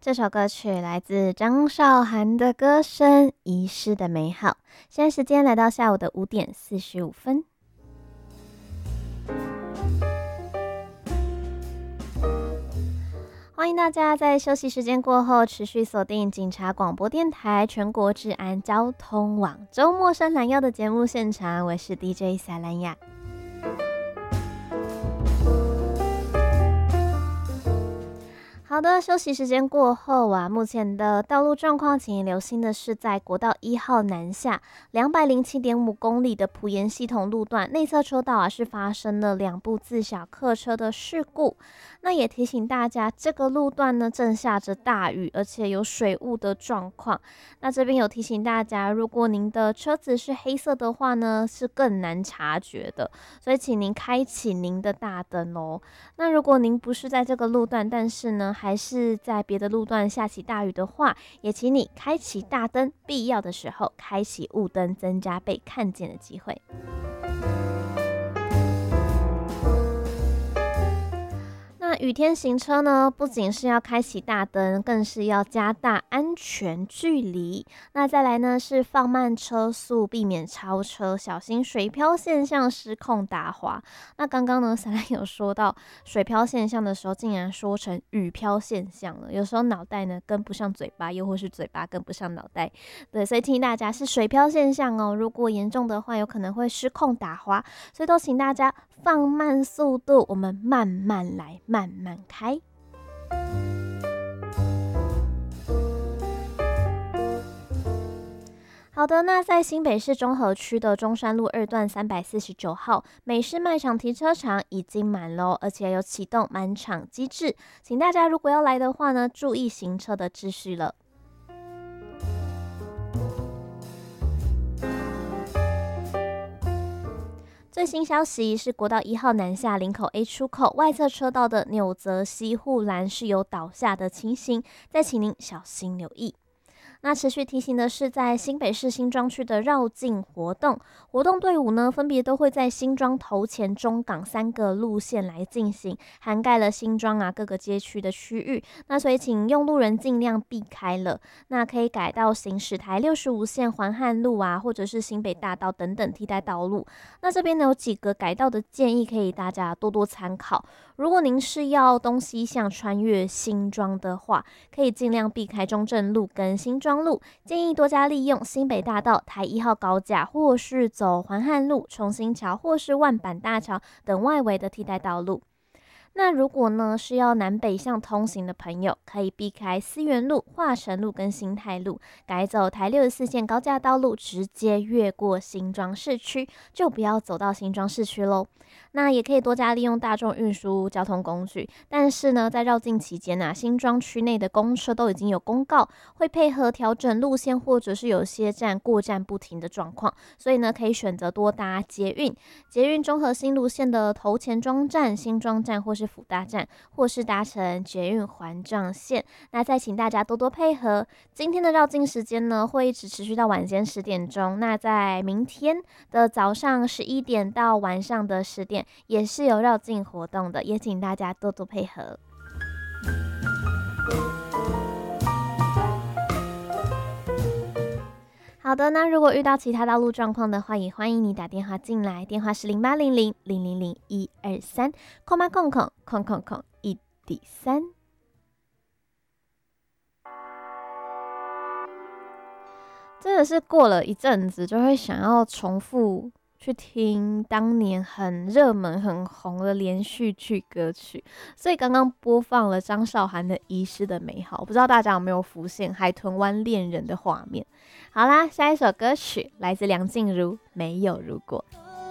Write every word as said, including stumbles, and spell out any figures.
这首歌曲来自张韶涵的歌声《遗失的美好》。现在时间来到下午的五点四十五分。欢迎大家在休息时间过后持续锁定警察广播电台全国治安交通网周末深蓝药的节目现场，我是 D J 萨兰雅。好的，休息时间过后啊，目前的道路状况，请留心的是，在国道一号南下两百零七点五公里的埔盐系统路段内侧车道啊，是发生了两部自小客车的事故。那也提醒大家，这个路段呢正下着大雨，而且有水雾的状况。那这边有提醒大家，如果您的车子是黑色的话呢，是更难察觉的，所以请您开启您的大灯哦。那如果您不是在这个路段，但是呢还是在别的路段下起大雨的话，也请你开启大灯，必要的时候开启雾灯，增加被看见的机会。那雨天行车呢，不仅是要开启大灯，更是要加大安全距离。那再来呢，是放慢车速，避免超车，小心水漂现象失控打滑。那刚刚呢，萨拉有说到水漂现象的时候，竟然说成雨漂现象了。有时候脑袋呢跟不上嘴巴，又或是嘴巴跟不上脑袋。对，所以提醒大家是水漂现象哦。如果严重的话，有可能会失控打滑，所以都请大家放慢速度，我们慢慢来，慢慢开。好的，那在新北市中和区的中山路二段三百四十九号美式卖场停车场已经满了，而且有启动满场机制，请大家如果要来的话呢，注意行车的秩序了。最新消息是，国道一号南下林口 A 出口外侧车道的纽泽西护栏是有倒下的情形，再请您小心留意。那持续提醒的是，在新北市新庄区的绕境活动，活动队伍呢分别都会在新庄、头前、中港三个路线来进行，涵盖了新庄啊各个街区的区域。那所以请用路人尽量避开了，那可以改道行驶台六十五线环汉路啊，或者是新北大道等等替代道路。那这边呢有几个改道的建议，可以大家多多参考。如果您是要东西向穿越新庄的话，可以尽量避开中正路跟新庄路，建议多加利用新北大道、台一号高架，或是走环汉路、重新桥或是万板大桥等外围的替代道路。那如果呢是要南北向通行的朋友，可以避开思源路、化成路跟新泰路，改走台六十四线高架道路，直接越过新庄市区，就不要走到新庄市区咯。那也可以多加利用大众运输交通工具，但是呢在绕境期间啊，新庄区内的公车都已经有公告，会配合调整路线，或者是有些站过站不停的状况，所以呢可以选择多搭捷运。捷运中和新路线的头前庄站、新庄站或是辅大站，或是搭乘捷运环状线。那再请大家多多配合。今天的绕境时间呢，会一直持续到晚间十点钟。那在明天的早上十一点到晚上的十点，也是有绕境活动的，也请大家多多配合。好的，那如果遇到其他道路状况的话，也欢迎你打电话进来，电话是零八零零零零零一二三，空八空空空空空一底三。真的是过了一阵子，就会想要重复去听当年很热门、很红的连续剧歌曲，所以刚刚播放了张韶涵的《遗失的美好》，不知道大家有没有浮现海豚湾恋人的画面？好啦，下一首歌曲来自梁静茹，《没有如果》。